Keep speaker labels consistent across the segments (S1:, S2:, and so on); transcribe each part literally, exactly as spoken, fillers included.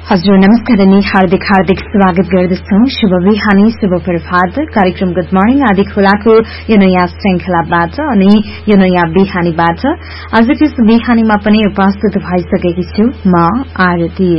S1: हजुर नमस्कार अनि हार्दिक हार्दिक स्वागत गर्दछौं। शुभ बिहानी, शुभ प्रभात। कार्यक्रम गुड मर्निङ आदि खोलाको यो नयाँ श्रृंखलाबाट अनि यो नयाँ बिहानीबाट आजको यस बिहानीमा पनि उपस्थित भइसकेकी छु म आरती।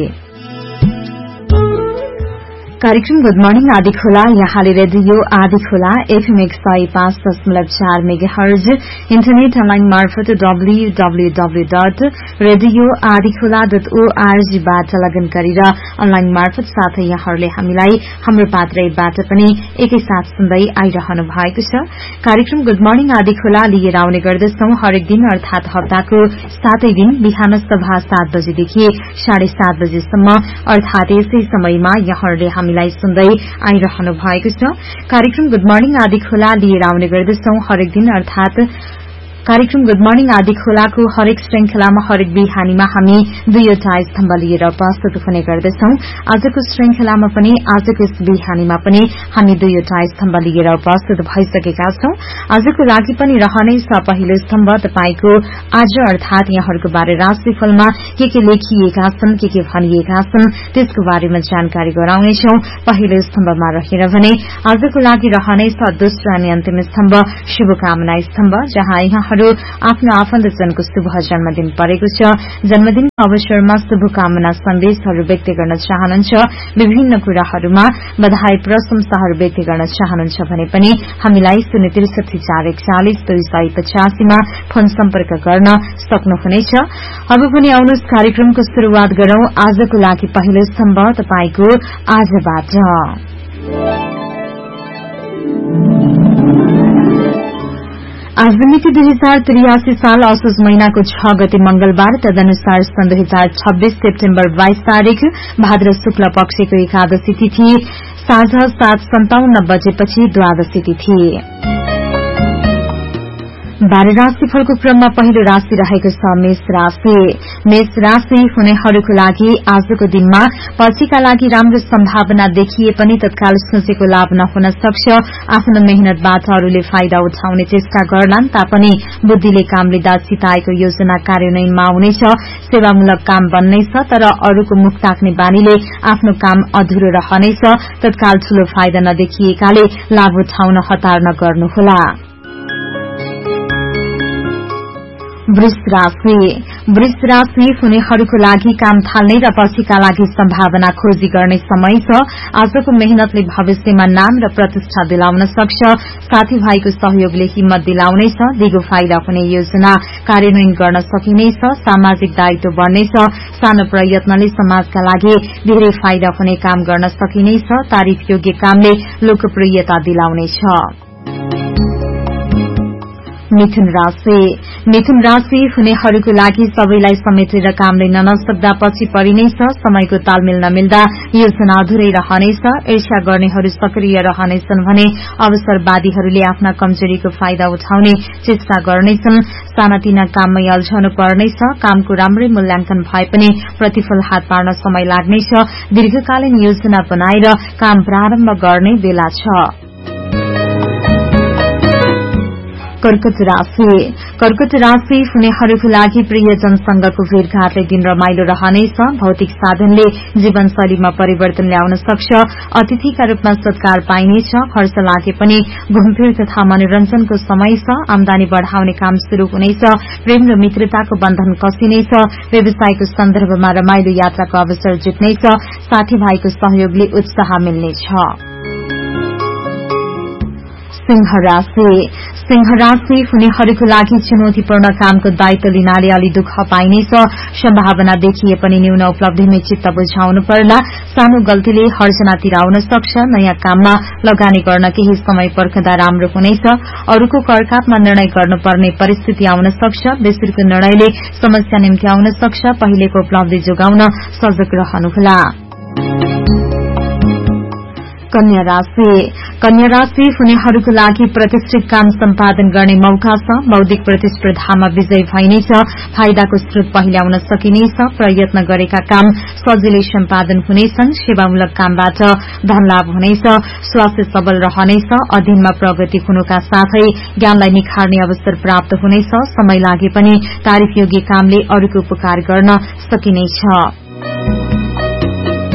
S1: कार्यक्रम गुड मर्निङ आदि खोला यहाँले रेडियो आदि खोला एफएम एक सय पाँच दशमलव चार मेगाहर्ज इन्टरनेट अनलाइन मार्फत W W W dot radio आदि खोला डट ओआरजीबाट लगन गरेर अनलाइन मार्फत साथै यहाँहरूले हामीलाई हाम्रो पात्रबाट पनि एकैसाथ सुन्दै आइरहनु भएको छ। कार्यक्रम गुड मर्निङ आदि खोला लिएर आउने गर्दछौं हरेक दिन अर्थात हप्ताको सातै दिन बिहान सभा सात बजेदेखि साढे सात बजेसम्म अर्थात यसै समयमा यहाँहरूले हामीलाई सुन्दै आइरहनु भएको छ। कार्यक्रम गुड मर्निङ आदि खोला लिएर आउने गर्दछौं हरेक दिन अर्थात कार्यक्रम गुड मर्निङ आदि खोलाको हरेक श्रृंखलामा हरेक बिहानीमा हामी दुईवटा स्तम्भ लिएर उपस्थित हुने गर्दछौं। आजको श्रृंखलामा पनि आजको यस बिहानीमा पनि हामी दुईवटा स्तम्भ लिएर उपस्थित भइसकेका छौं। आजको लागि पनि रहनेछ पहिलो स्तम्भ तपाईको आज अर्थात यहाँहरूको बारे राशिफलमा के के लेखिएका छन्, के के भनिएका छन् त्यसको बारेमा जानकारी गराउनेछौं पहिलो स्तम्भमा रहेर भने। आजको लागि रहनेछ दोस्रो अनि अन्तिम स्तम्भ शुभकामना स्तम्भ, जहाँ यहाँ आफ्नो आफन्तजनको शुभ जन्मदिन परेको छ। जन्मदिनको अवसरमा शुभकामना सन्देशहरू व्यक्त गर्न चाहनुहुन्छ, विभिन्न कुराहरूमा बधाई प्रशंसाहरू व्यक्त गर्न चाहनुहुन्छ भने पनि हामीलाई शून्य त्रिसठी चार एकचालिस दुई सय पचासीमा फोन सम्पर्क गर्न सक्नुहुनेछ। अब पनि आउनुहोस् कार्यक्रमको शुरूआत गरौं आजको लागि पहिलो स्तम्भ तपाईको आजबाट। आज मिति दुई हजार त्रियासी साल असोज महिनाको छ गते मंगलबार, तदनुसार सन् दुई हजार छब्बीस सेप्टेम्बर बाइस तारीक भाद्र शुक्ल पक्षको एकादशी तिथि साँझ सात सन्ताउन्न बजेपछि द्वादशी तिथि। बाह्र राशिफलको क्रममा पहिलो राशि रहेको छ मेष राशि। मेष राशि हुनेहरूको लागि आजको दिनमा पछिका लागि राम्रो सम्भावना देखिए पनि तत्काल सोचेको लाभ नहुन सक्छ। आफ्नो मेहनतबाट अरूले फाइदा उठाउने चेष्टा गर्लान् तापनि बुद्धिले काम लिँदा चिताएको योजना कार्यान्वयनमा आउनेछ। सेवामूलक काम बन्नेछ तर अरूको मुख ताक्ने बानीले आफ्नो काम अधुरो रहनेछ। तत्काल ठूलो फाइदा नदेखिएकाले लाभ उठाउन हतार नगर्नुहोला। वृष राशि। वृष राशि हुनेहरूको लागि काम थाल्ने र पछिका लागि सम्भावना खोजी गर्ने समय छ। आजको मेहनतले भविष्यमा नाम र प्रतिष्ठा दिलाउन सक्छ। साथीभाइको सहयोगले हिम्मत दिलाउनेछ। दिगो फाइदा हुने योजना कार्यान्वयन गर्न सकिनेछ। सामाजिक दायित्व बढ्नेछ। सानो प्रयत्नले समाजका लागि धेरै फाइदा हुने काम गर्न सकिनेछ। तारिफ योग्य कामले लोकप्रियता दिलाउनेछ। मिथुन राशि। मिथुन राशि हुनेहरूको लागि सबैलाई समेटेर काम लिन नसक्दा पछि परिनेछ। समयको तालमेल नमिल्दा योजना अधुरै रहनेछ। ईर्ष्या गर्नेहरू सक्रिय रहनेछन् भने अवसरवादीहरूले आफ्ना कमजोरीको फाइदा उठाउने चेष्टा गर्नेछन्। सानातिना काममै अल्झनु पर्नेछ। कामको राम्रै मूल्याङ्कन भए पनि प्रतिफल हात पार्न समय लाग्नेछ। दीर्घकालीन योजना बनाएर काम प्रारम्भ गर्ने बेला छ। कर्कट राशि। कर्कट राशि हुनेहरूको लागि प्रियजनसँगको भेटघाटले दिन रमाइलो रहनेछ। भौतिक साधनले जीवनशैलीमा परिवर्तन ल्याउन सक्छ। अतिथिका रूपमा सत्कार पाइनेछ। खर्च लागे पनि घुमफिर तथा मनोरञ्जनको समय छ। आमदानी बढ़ाउने काम शुरू हुनेछ। प्रेम र मित्रताको बन्धन कसिनेछ। व्यवसायको सन्दर्भमा रमाइलो यात्राको अवसर जुट्नेछ। साथीभाइको सहयोगले उत्साह मिल्नेछ। सिंह राशि। सिंह राशि हुनेहरूको लागि चुनौतीपूर्ण कामको दायित्व लिनाले अलि दुःख पाइनेछ। सम्भावना देखिए पनि न्यून उपलब्धिमै चित्त बुझाउनु पर्ला। सानो गल्तीले हर्जना आउन सक्छ। नयाँ काममा लगानी गर्न केही समय पर्खदा राम्रो हुनेछ। अरूको करकापमा निर्णय गर्नुपर्ने परिस्थिति आउन सक्छ। बेसुरको निर्णयले समस्या निम्ति आउन सक्छ। पहिलेको उपलब्धि जोगाउन सजग रहनुहोला। कन्या राशि। कन्या राशि हुनेहरूको लागि प्रतिष्ठित काम सम्पादन गर्ने मौका छ। बौद्धिक प्रतिस्पर्धामा विजय भइनेछ। फाइदाको स्रोत पहिल्याउन सकिनेछ। प्रयत्न गरेका काम सजिलै सम्पादन हुनेछन्। सेवामूलक कामबाट धनलाभ हुनेछ। स्वास्थ्य सबल रहनेछ। अध्ययनमा प्रगति हुनुका साथै ज्ञानलाई निखार्ने अवसर प्राप्त हुनेछ। समय लागे पनि तारिफ योग्य कामले अरूको उपकार गर्न सकिनेछ।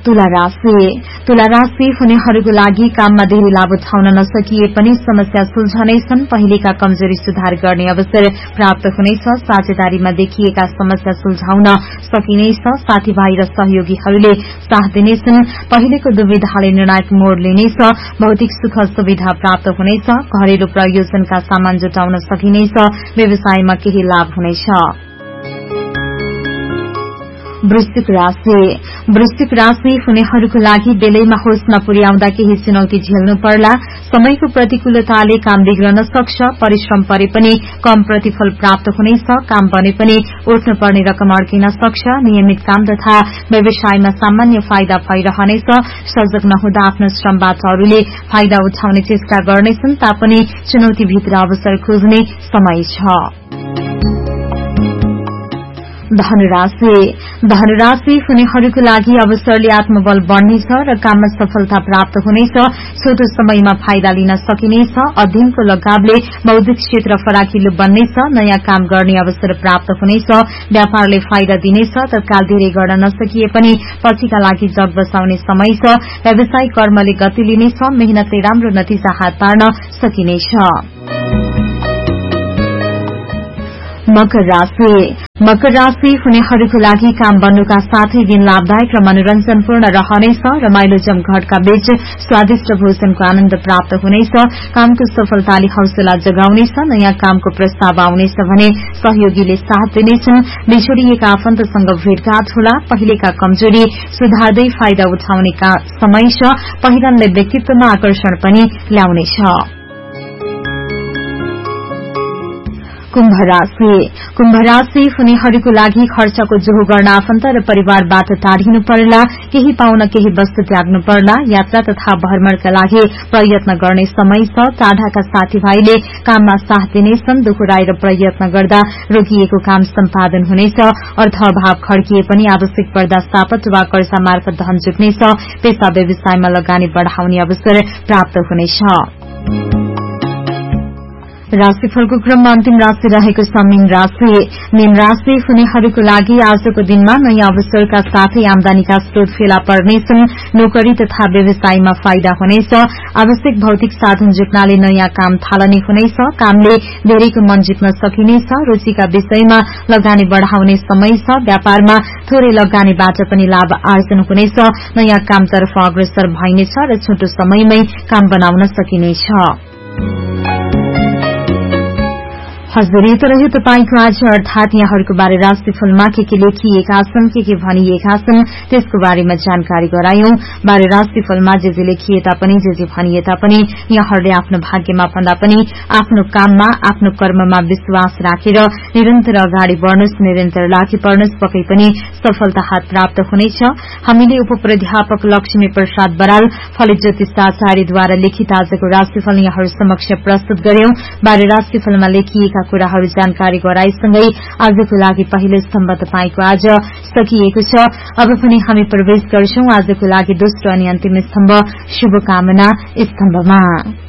S1: तुला राशि तुला राशि हुनेहरूको लागि काममा धेरै लाभ उठाउन नसकिए पनि समस्या सुल्झनेछन्। पहिलेका कमजोरी सुधार गर्ने अवसर प्राप्त हुनेछ। साझेदारीमा देखिएका समस्या सुल्झाउन सकिनेछ। साथीभाइ र सहयोगीहरूले साथ दिनेछन्। पहिलेको दुविधाले निर्णायक मोड़ लिनेछ। भौतिक सुख सुविधा प्राप्त हुनेछ। घरेलु प्रयोजनका सामान जुटाउन सकिनेछ। व्यवसायमा केही लाभ हुनेछ। वृश्चिक राशि वृश्चिक राशि हुनेहरूको लागि बेलैमा होस नपुर्याउँदा केही चुनौती झेल्नु पर्ला। समयको प्रतिकूलताले काम बिग्रन सक्छ। परिश्रम परे पनि कम प्रतिफल प्राप्त हुनेछ। काम बने पनि उठ्नुपर्ने रकम अड्किन सक्छ। नियमित काम तथा व्यवसायमा सामान्य फाइदा भइरहनेछ। सजग नहुँदा आफ्नो श्रमबाट अरूले फाइदा उठाउने चेष्टा गर्नेछन् तापनि चुनौतीभित्र अवसर खोज्ने समय छ। धनुराशि धनुराशि हुनेहरूको लागि अवसरले आत्मबल बढ्नेछ र काममा सफलता प्राप्त हुनेछ। छोटो समयमा फाइदा लिन सकिनेछ। अध्ययनको लगावले बौद्धिक क्षेत्र फराकिलो बन्नेछ। नयाँ काम गर्ने अवसर प्राप्त हुनेछ। व्यापारले फाइदा दिनेछ। तत्काल धेरै गर्न नसकिए पनि पछिका लागि जग बसाउने समय छ। व्यावसायिक कर्मले गति लिनेछ। मेहनतले राम्रो नतिजा हात पार्न सकिनेछ। मकर राशि मकर राशि हुनेहरूको लागि काम बन्नुका साथै दिन लाभदायक र मनोरञ्जनपूर्ण रहनेछ। रमाइलो जमघटका बीच स्वादिष्ट भोजनको आनन्द प्राप्त हुनेछ। कामको सफलताले हौसला जगाउनेछ। नयाँ कामको प्रस्ताव आउनेछ भने सहयोगीले साथ दिनेछन्। बिछोडिएका आफन्तसँग भेटघाट होला। पहिलेका कमजोरी सुधार्दै फाइदा उठाउने समय छ। पहिरनले व्यक्तित्वमा आकर्षण पनि ल्याउनेछ। कुम्भ राशि कुम्भ राशि हुनेहरूको लागि खर्चको जोहो गर्न आफन्त र परिवारबाट टाढिनु पर्ला। केही पाउन केही वस्तु त्याग्नु पर्ला। यात्रा तथा भ्रमणका लागि प्रयत्न गर्ने समय छ। टाढाका साथीभाइले काममा साथ दिनेछन्। दोहोऱ्याएर प्रयत्न गर्दा रोकिएको काम सम्पादन हुनेछ। अर्थ अभाव खड्किए पनि आवश्यक पर्दा सापट वा कर्जा मार्फत धन जुट्नेछ। पेसा व्यवसायमा लगानी बढ़ाउने अवसर प्राप्त हुनेछ। राशिफलको क्रममा अन्तिम राशि रहेको छ मीन राशि मीन राशि हुनेहरूको लागि आजको दिनमा नयाँ अवसरका साथै आमदानीका स्रोत फेला पर्नेछन्। नोकरी तथा व्यवसायमा फाइदा हुनेछ। आवश्यक भौतिक साधन जुट्नाले नयाँ काम थालनी हुनेछ। कामले धेरैको मन जित्न सकिनेछ। रुचिका विषयमा लगानी बढ़ाउने समय छ। व्यापारमा थोरै लगानीबाट पनि लाभ आर्जन हुनेछ। नयाँ कामतर्फ अग्रसर भइनेछ र छोटो समयमै काम बनाउन सकिनेछ। हजुर यो त रह्यो तपाईंको आज अर्थात यहाँहरूको बारे राशिफलमा के के लेखिएका छन् के के भनिएका छन् त्यसको बारेमा जानकारी गरायौं। बारे राशिफलमा जे जे लेखिए तापनि जे जे भनिए तापनि यहाँहरूले आफ्नो भाग्यमा भन्दा पनि आफ्नो काममा आफ्नो कर्ममा विश्वास राखेर निरन्तर अगाडि बढ्नुस्। निरन्तर लागि पर्नुस्। पक्कै पनि सफलता हात प्राप्त हुनेछ। हामीले उपप्राध्यापक लक्ष्मी प्रसाद बराल फलित ज्योतिषाचार्यद्वारा लिखित आजको राशिफल यहाँहरू समक्ष प्रस्तुत गर्यौं। बारे राशिफलमा लेखिएका कुराहरू जानकारी गराएसँगै आजको लागि पहिलो स्तम्भ तपाईको आज सकिएको छ। अब पनि हामी प्रवेश गर्छौं आजको लागि दोस्रो अनि अन्तिम स्तम्भ शुभकामना स्तम्भमा।